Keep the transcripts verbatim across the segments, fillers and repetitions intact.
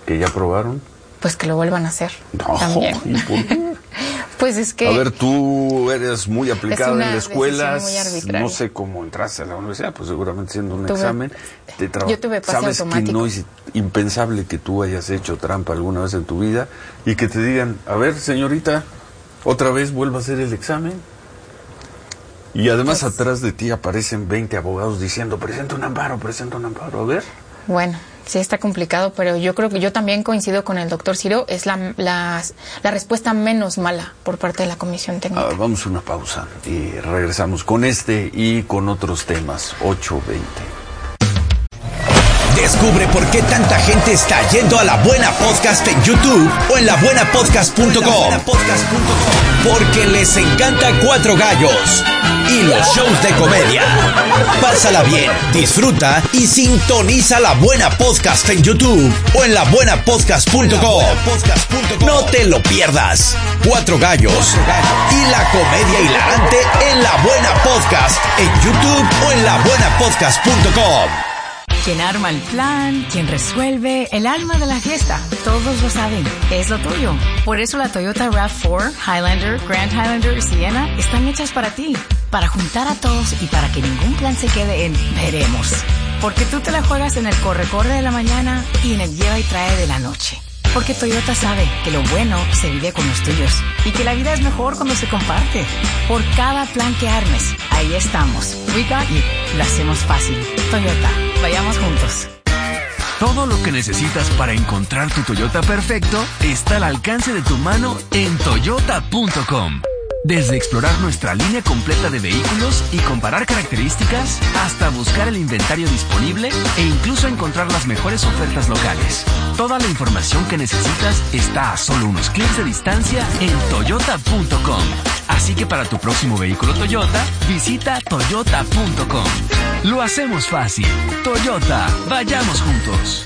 que ya aprobaron? Pues que lo vuelvan a hacer. No, también. ¿y por qué? Pues es que... A ver, tú eres muy aplicada en la escuela, no sé cómo entraste a la universidad, pues seguramente siendo un tuve, examen. Te tra- yo tuve pase sabes automático. Que no es impensable que tú hayas hecho trampa alguna vez en tu vida y que te digan, a ver, señorita, otra vez vuelva a hacer el examen. Y además pues, atrás de ti aparecen veinte abogados diciendo, presenta un amparo, presenta un amparo, a ver. Bueno, sí está complicado, pero yo creo que yo también coincido con el doctor Ciro, es la, la, la respuesta menos mala por parte de la Comisión Técnica. Ah, vamos a una pausa y regresamos con este y con otros temas. ocho veinte. Descubre por qué tanta gente está yendo a La Buena Podcast en YouTube o en la buena podcast punto com. Porque les encanta Cuatro Gallos y los shows de comedia. Pásala bien, disfruta y sintoniza La Buena Podcast en YouTube o en la buena podcast punto com. No te lo pierdas. Cuatro Gallos y la comedia hilarante en La Buena Podcast en YouTube o en la buena podcast punto com. Quien arma el plan, quien resuelve, el alma de la fiesta. Todos lo saben, es lo tuyo. Por eso la Toyota RAV cuatro, Highlander, Grand Highlander y Sienna están hechas para ti. Para juntar a todos y para que ningún plan se quede en veremos. Porque tú te la juegas en el corre-corre de la mañana y en el lleva y trae de la noche. Porque Toyota sabe que lo bueno se vive con los tuyos y que la vida es mejor cuando se comparte. Por cada plan que armes, ahí estamos. We got you. Lo hacemos fácil. Toyota, vayamos juntos. Todo lo que necesitas para encontrar tu Toyota perfecto está al alcance de tu mano en toyota punto com. Desde explorar nuestra línea completa de vehículos y comparar características, hasta buscar el inventario disponible e incluso encontrar las mejores ofertas locales. Toda la información que necesitas está a solo unos clics de distancia en toyota punto com. Así que para tu próximo vehículo Toyota, visita toyota punto com. Lo hacemos fácil. Toyota, vayamos juntos.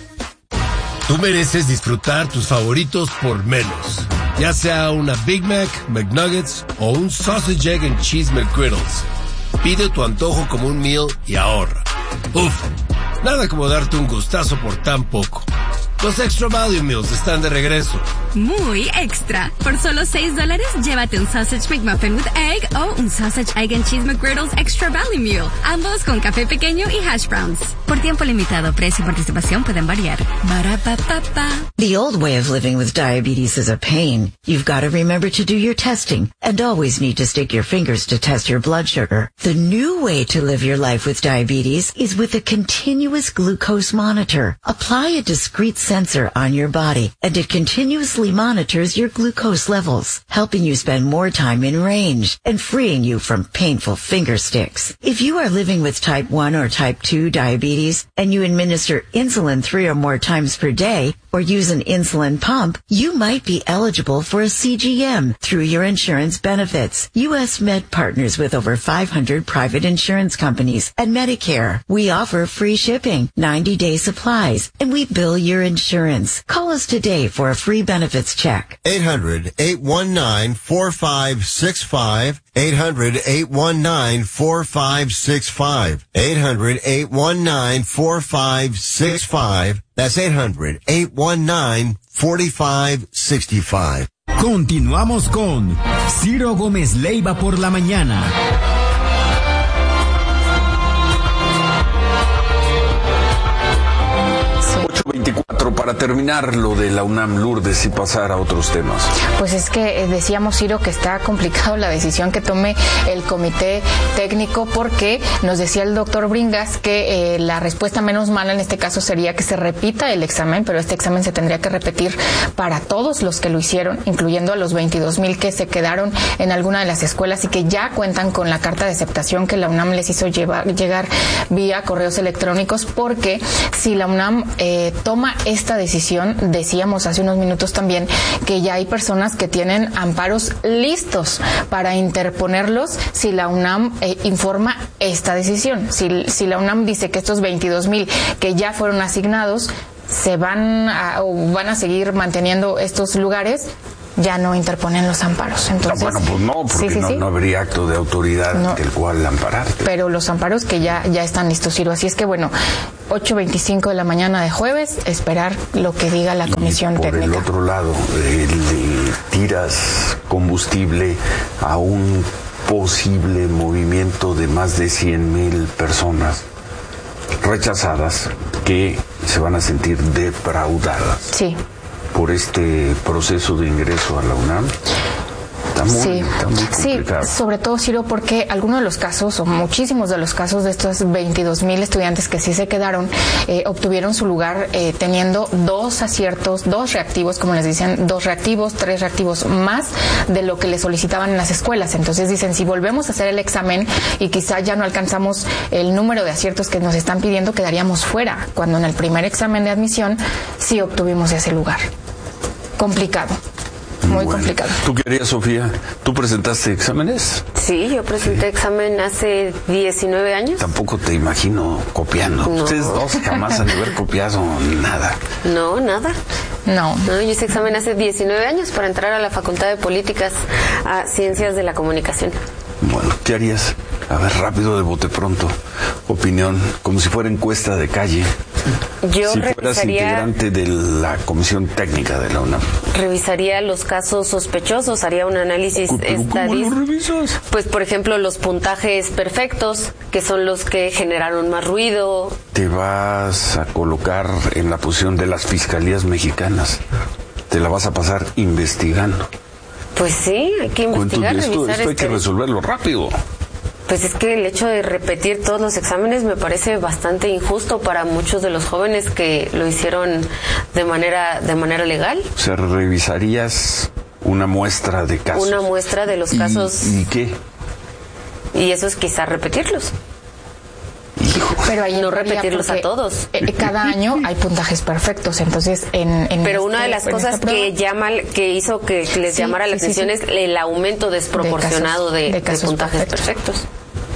Tú mereces disfrutar tus favoritos por menos. Ya sea una Big Mac, McNuggets o un Sausage, Egg and Cheese McGriddles. Pide tu antojo como un meal y ahorra. Uf, nada como darte un gustazo por tan poco. Los Extra Value Meals están de regreso. Muy extra. Por solo seis dólares, llévate un Sausage McMuffin with Egg o un Sausage, Egg and Cheese McGriddles Extra Value Meal. Ambos con café pequeño y hash browns. Por tiempo limitado, precio y participación pueden variar. Ba-ra-pa-pa-pa. The old way of living with diabetes is a pain. You've got to remember to do your testing and always need to stick your fingers to test your blood sugar. The new way to live your life with diabetes is with a continuous glucose monitor. Apply a discrete sensor on your body and it continuously monitors your glucose levels, helping you spend more time in range and freeing you from painful finger sticks. If you are living with type one or type two diabetes and you administer insulin three or more times per day or use an insulin pump, you might be eligible for a C G M through your insurance benefits. U S Med partners with over five hundred private insurance companies and Medicare. We offer free shipping, ninety-day supplies, and we bill your insurance. Call us today for a free benefits check. eight hundred, eight one nine, four five six five. eight hundred, eight one nine, four five six five. eight hundred, eight one nine, four five six five. That's eight hundred, eight one nine, four five six five. Continuamos con Ciro Gómez Leiva por la mañana. ocho veinticuatro para terminar lo de la UNAM, Lourdes, y pasar a otros temas. Pues es que eh, decíamos, Ciro, que está complicado la decisión que tome el comité técnico, porque nos decía el doctor Bringas que eh, la respuesta menos mala en este caso sería que se repita el examen, pero este examen se tendría que repetir para todos los que lo hicieron, incluyendo a los veintidós mil que se quedaron en alguna de las escuelas y que ya cuentan con la carta de aceptación que la UNAM les hizo llevar, llegar vía correos electrónicos, porque si la UNAM eh, toma esta decisión, decíamos hace unos minutos también que ya hay personas que tienen amparos listos para interponerlos si la UNAM eh, informa esta decisión. Si, si la UNAM dice que estos veintidós mil que ya fueron asignados se van a, o van a seguir manteniendo estos lugares, ya no interponen los amparos. Entonces, no, bueno, pues no, porque sí, sí, no, sí. no habría acto de autoridad No. del cual ampararte. Pero los amparos que ya, ya están listos, Ciro. Así es que, bueno, ocho veinticinco de la mañana de jueves, esperar lo que diga la comisión y por técnica. el otro lado, eh, le tiras combustible a un posible movimiento de más de cien mil personas rechazadas que se van a sentir defraudadas Sí. por este proceso de ingreso a la UNAM. Está muy, Sí, está muy sí, complicado. sobre todo, Ciro, porque algunos de los casos, o muchísimos de los casos de estos veintidós mil estudiantes que sí se quedaron, eh, obtuvieron su lugar eh, teniendo dos aciertos, dos reactivos, como les dicen, dos reactivos, tres reactivos más de lo que les solicitaban en las escuelas. Entonces dicen, si volvemos a hacer el examen y quizá ya no alcanzamos el número de aciertos que nos están pidiendo, quedaríamos fuera, cuando en el primer examen de admisión sí obtuvimos ese lugar. Complicado. Muy Bueno, complicado. ¿Tú querías, Sofía? ¿Tú presentaste exámenes? Sí, yo presenté examen hace diecinueve años. Tampoco te imagino copiando. No. Ustedes dos jamás han de haber copiado nada. No, nada. No. No, yo hice examen hace diecinueve años para entrar a la Facultad de Políticas a Ciencias de la Comunicación. Bueno, ¿qué harías? A ver, rápido, de bote pronto. Opinión, como si fuera encuesta de calle. Yo si fueras revisaría, integrante de la Comisión Técnica de la UNAM. revisaría los casos sospechosos, haría un análisis ¿Pero cómo lo estadístico. revisas? Pues, por ejemplo, los puntajes perfectos, que son los que generaron más ruido. Te vas a colocar en la posición de las fiscalías mexicanas. Te la vas a pasar investigando. Pues sí, hay que investigar, Entonces, esto, revisar esto hay que este- resolverlo rápido. Pues es que el hecho de repetir todos los exámenes me parece bastante injusto para muchos de los jóvenes que lo hicieron de manera de manera legal. O sea, revisarías una muestra de casos. Una muestra de los ¿Y- casos. ¿Y qué? Y eso es quizás repetirlos. Pero ahí no entraría repetirlos a porque, todos. eh, cada año hay puntajes perfectos, entonces en, en Pero una este- de las en cosas esta prueba- que llama, que hizo que les Sí, llamara la sí, sí, atención sí. es el aumento desproporcionado de, De casos- de de casos puntajes perfectos. perfectos.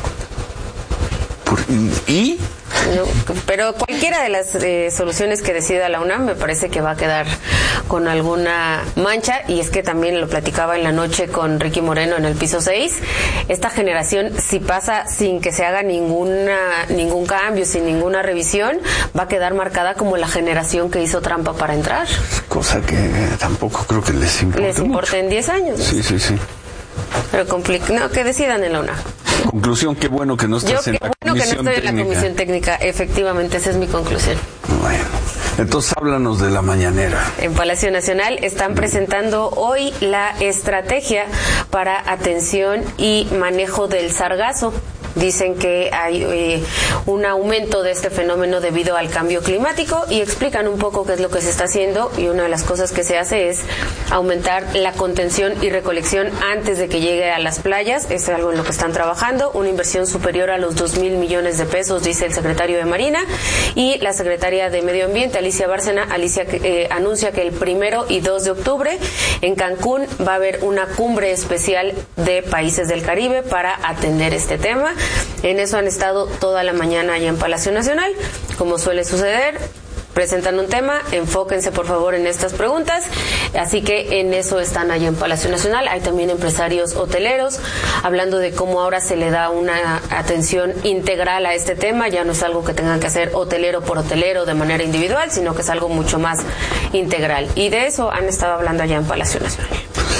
Por- ¿Y? No, pero cualquiera de las eh, soluciones que decida la UNAM me parece que va a quedar con alguna mancha, y es que también lo platicaba en la noche con Ricky Moreno en el piso seis. Esta generación, si pasa sin que se haga ninguna ningún cambio, sin ninguna revisión, va a quedar marcada como la generación que hizo trampa para entrar. Cosa que tampoco creo que les importe Les importa en diez años. Sí, sí, sí. Pero compli- no, que decidan en la UNAM. Conclusión, qué bueno que no Yo, estás en qué la bueno que no comisión estoy en la técnica. comisión técnica. Efectivamente, esa es mi conclusión. Bueno, entonces háblanos de la mañanera. En Palacio Nacional están presentando hoy la estrategia para atención y manejo del sargazo. Dicen que hay eh, un aumento de este fenómeno debido al cambio climático, y explican un poco qué es lo que se está haciendo, y una de las cosas que se hace es aumentar la contención y recolección antes de que llegue a las playas. Es algo en lo que están trabajando, una inversión superior a los dos mil millones de pesos, dice el secretario de Marina, y la secretaria de Medio Ambiente, Alicia Bárcena, Alicia eh, anuncia que el primero y dos de octubre en Cancún va a haber una cumbre especial de países del Caribe para atender este tema. En eso han estado toda la mañana allá en Palacio Nacional, como suele suceder. Presentan un tema, enfóquense por favor en estas preguntas, así que en eso están allá en Palacio Nacional. Hay también empresarios hoteleros hablando de cómo ahora se le da una atención integral a este tema. Ya no es algo que tengan que hacer hotelero por hotelero de manera individual, sino que es algo mucho más integral, y de eso han estado hablando allá en Palacio Nacional.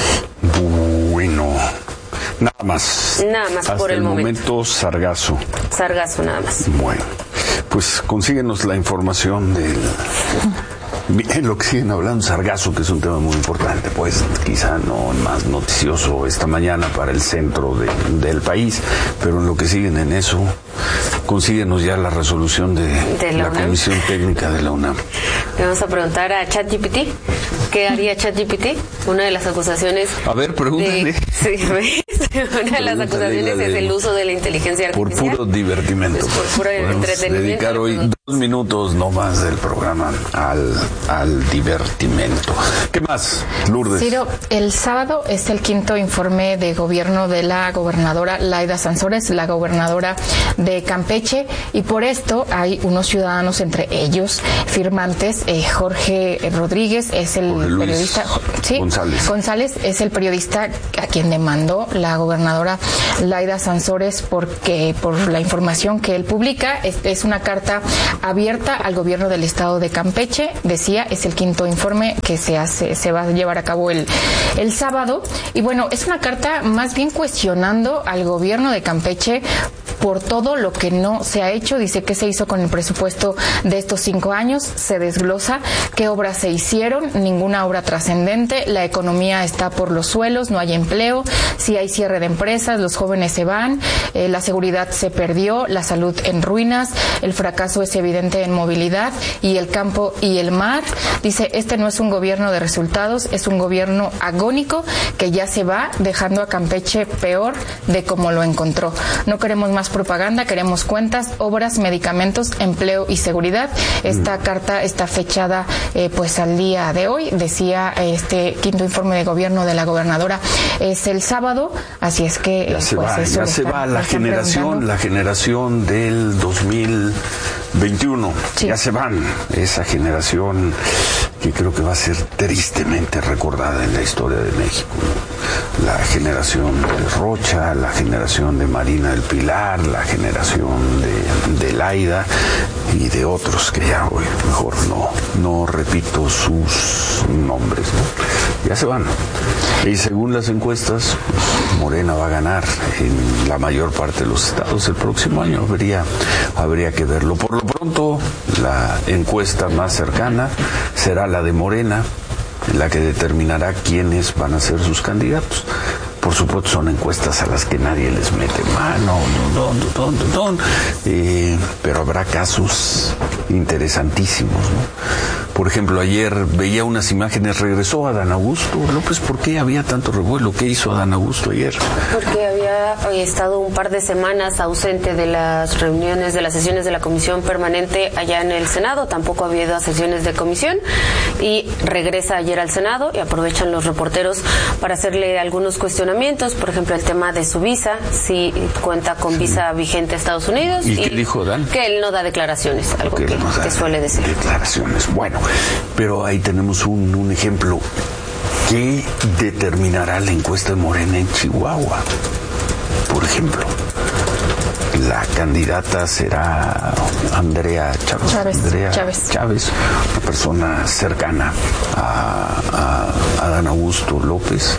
Bueno, nada más. Nada más Hasta por el momento, sargazo. Sargazo nada más. Bueno, pues consíguenos la información del... En lo que siguen hablando, sargazo, que es un tema muy importante, pues quizá no más noticioso esta mañana para el centro de, del país, pero en lo que siguen en eso, consíguenos ya la resolución de, De la la UNAM. Comisión Técnica de la UNAM. Le vamos a preguntar a ChatGPT qué haría ChatGPT. Una de las acusaciones... A ver, pregúntale. de- sí, ¿ves? Una de las Pregúntale, acusaciones la es de- el uso de la inteligencia Por artificial. puro divertimento. Es por puro Podemos entretenimiento. dedicar hoy Dos minutos no más del programa al, al divertimento. ¿Qué más, Lourdes? Ciro, el sábado es el quinto informe de gobierno de la gobernadora Laida Sansores, la gobernadora de Campeche, y por esto hay unos ciudadanos, entre ellos firmantes. eh, Jorge Rodríguez es el Jorge Luis periodista. Sí, González. González es el periodista a quien demandó la gobernadora Laida Sansores porque por la información que él publica. Es, es una carta abierta al gobierno del estado de Campeche. Decía, es el quinto informe que se hace, se va a llevar a cabo el, el sábado. Y bueno, es una carta más bien cuestionando al gobierno de Campeche por todo lo que no se ha hecho. Dice qué se hizo con el presupuesto de estos cinco años, se desglosa qué obras se hicieron, ninguna obra trascendente, la economía está por los suelos, no hay empleo, si hay cierre de empresas, los jóvenes se van, eh, la seguridad se perdió, la salud en ruinas, el fracaso es evidente en movilidad y el campo y el mar. Dice, este no es un gobierno de resultados, es un gobierno agónico que ya se va dejando a Campeche peor de como lo encontró. No queremos más propaganda, queremos cuentas, obras, medicamentos, empleo y seguridad. Esta mm. carta está fechada eh, pues al día de hoy. Decía este quinto informe de gobierno de la gobernadora es el sábado, así es que ya se pues va, eso ya se está, va la generación, la generación del dos mil veintiuno. Sí. Ya se van, esa generación que creo que va a ser tristemente recordada en la historia de México, ¿no? La generación de Rocha, la generación de Marina del Pilar, la generación de, de Laida y de otros que ya hoy mejor no, no repito sus nombres, ¿no? Ya se van. Y según las encuestas, Morena va a ganar en la mayor parte de los estados el próximo año. Habría, habría que verlo. Por lo pronto, la encuesta más cercana será la de Morena, en la que determinará quiénes van a ser sus candidatos. Por supuesto, son encuestas a las que nadie les mete mano, don, don, don, don, eh, pero habrá casos interesantísimos, ¿no? Por ejemplo, ayer veía unas imágenes, regresó Adán Augusto López. ¿Por qué había tanto revuelo? ¿Qué hizo Adán Augusto ayer? Porque había estado un par de semanas ausente de las reuniones, de las sesiones de la comisión permanente allá en el Senado. Tampoco había ido a sesiones de comisión y regresa ayer al Senado y aprovechan los reporteros para hacerle algunos cuestionamientos. Por ejemplo, el tema de su visa, si cuenta con visa vigente a Estados Unidos. ¿Y, y qué dijo Dan? Que él no da declaraciones, algo que, que, no que suele decir. Declaraciones, bueno, pero ahí tenemos un, un ejemplo. ¿Qué determinará la encuesta de Morena en Chihuahua? Por ejemplo, la candidata será Andrea Chávez, Chávez, Andrea Chávez. Chávez, una persona cercana a, a Adán Augusto López.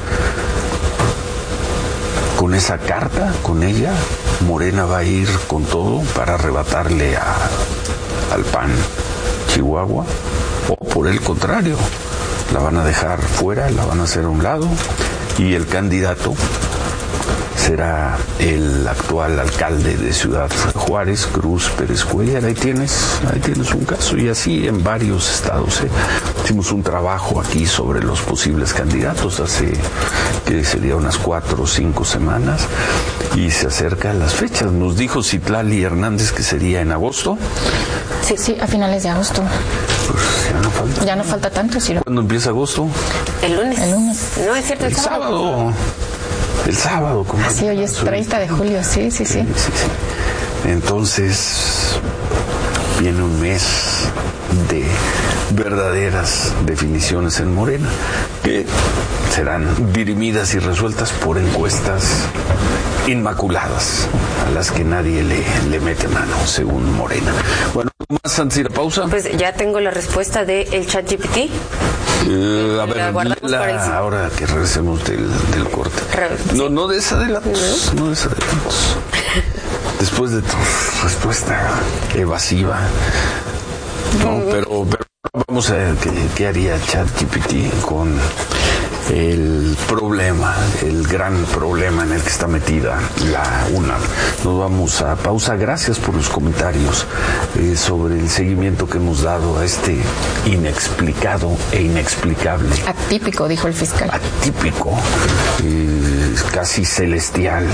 Con esa carta, con ella, Morena va a ir con todo para arrebatarle a, al P A N Chihuahua, o por el contrario, la van a dejar fuera, la van a hacer a un lado, y el candidato será el actual alcalde de Ciudad Juárez, Cruz Pérez Cuellar. Ahí tienes, ahí tienes un caso, y así en varios estados. ¿eh? Hicimos un trabajo aquí sobre los posibles candidatos hace, que sería unas cuatro o cinco semanas, y se acercan las fechas. Nos dijo Citlali Hernández que sería en agosto. Sí, sí, a finales de agosto. Pues ya no falta. Ya no falta tanto, Ciro. ¿Cuándo empieza agosto? El lunes. El lunes. No, es cierto, el, el sábado. sábado. El sábado. Ah, sí, hoy es treinta de julio, sí, sí, sí. sí, sí, sí. Entonces, viene un mes de verdaderas definiciones en Morena, que serán dirimidas y resueltas por encuestas inmaculadas, a las que nadie le, le mete mano, según Morena. Bueno, más antes de ir a pausa. Pues ya tengo la respuesta de el ChatGPT. Eh, a ver, la, el... ahora que regresemos del, del corte. Re... No, no desadelantos, no, no desadelantos. Después de tu respuesta evasiva, no, mm. pero, pero vamos a ver qué, qué haría ChatGPT con el problema, el gran problema en el que está metida la UNAM. Nos vamos a pausa. Gracias por los comentarios eh, sobre el seguimiento que hemos dado a este inexplicado e inexplicable. Atípico, dijo el fiscal. Atípico, eh, casi celestial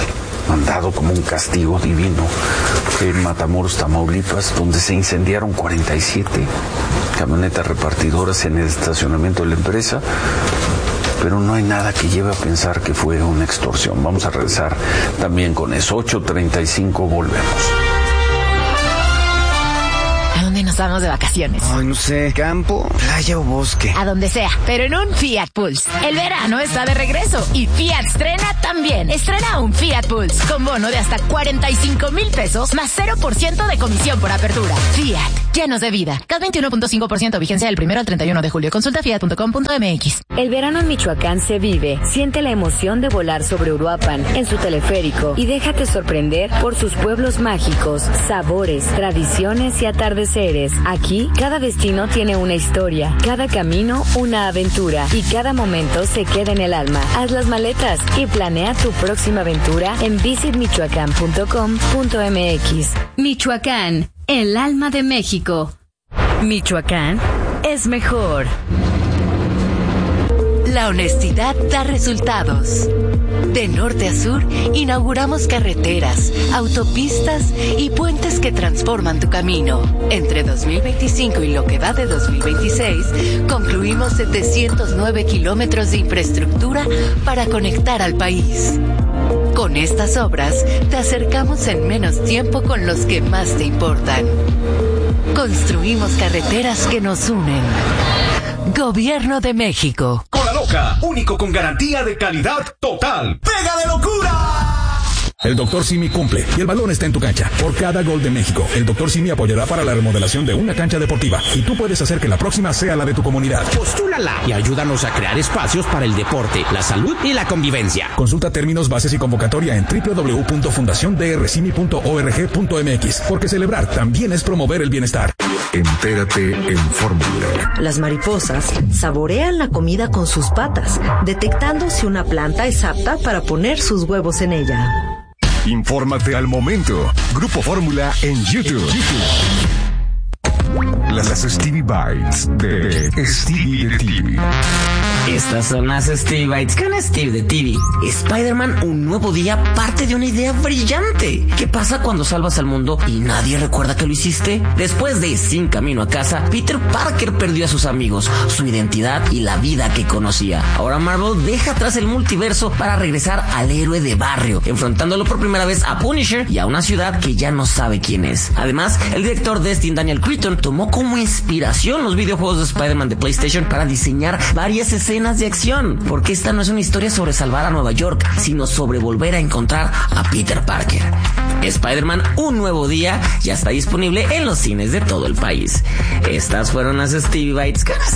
mandado como un castigo divino en Matamoros, Tamaulipas, donde se incendiaron cuarenta y siete camionetas repartidoras en el estacionamiento de la empresa. Pero no hay nada que lleve a pensar que fue una extorsión. Vamos a regresar también con eso. ocho treinta y cinco, volvemos. ¿A dónde nos vamos de vacaciones? Ay, no sé, campo, playa o bosque. A donde sea, pero en un Fiat Pulse. El verano está de regreso y Fiat estrena también. Estrena un Fiat Pulse con bono de hasta cuarenta y cinco mil pesos más cero por ciento de comisión por apertura. Fiat, llenos de vida. C A T veintiuno punto cinco por ciento vigencia del primero al treinta y uno de julio. Consulta fiat punto com punto m x. El verano en Michoacán se vive. Siente la emoción de volar sobre Uruapan en su teleférico y déjate sorprender por sus pueblos mágicos, sabores, tradiciones y atardeceres. Aquí, cada destino tiene una historia, cada camino una aventura y cada momento se queda en el alma. Haz las maletas y planea tu próxima aventura en visit michoacán punto com punto m x. Michoacán, el alma de México. Michoacán es mejor. La honestidad da resultados. De norte a sur, inauguramos carreteras, autopistas y puentes que transforman tu camino. Entre dos mil veinticinco y lo que va de dos mil veintiséis, concluimos setecientos nueve kilómetros de infraestructura para conectar al país. Con estas obras, te acercamos en menos tiempo con los que más te importan. Construimos carreteras que nos unen. Gobierno de México. Cola Loca, único con garantía de calidad total. ¡Pega de locura! El doctor Simi cumple y el balón está en tu cancha. Por cada gol de México, el doctor Simi apoyará para la remodelación de una cancha deportiva y tú puedes hacer que la próxima sea la de tu comunidad. Postúlala y ayúdanos a crear espacios para el deporte, la salud y la convivencia. Consulta términos, bases y convocatoria en doble u doble u doble u punto fundación d r simi punto org punto m x, porque celebrar también es promover el bienestar. Entérate en Fórmula. Las mariposas saborean la comida con sus patas, detectando si una planta es apta para poner sus huevos en ella. Infórmate al momento. Grupo Fórmula en YouTube. Las Stevie Bites de Stevie de T V. Estas son las Stevie Bites con Steve de T V. Spider-Man, un nuevo día, parte de una idea brillante. ¿Qué pasa cuando salvas al mundo y nadie recuerda que lo hiciste? Después de Sin Camino a Casa, Peter Parker perdió a sus amigos, su identidad y la vida que conocía. Ahora Marvel deja atrás el multiverso para regresar al héroe de barrio, enfrentándolo por primera vez a Punisher y a una ciudad que ya no sabe quién es. Además, el director Destin Daniel Cretton tomó como inspiración los videojuegos de Spider-Man de PlayStation para diseñar varias escenas de acción, porque esta no es una historia sobre salvar a Nueva York, sino sobre volver a encontrar a Peter Parker. Spider-Man, un nuevo día, ya está disponible en los cines de todo el país. Estas fueron las Stevie Bites con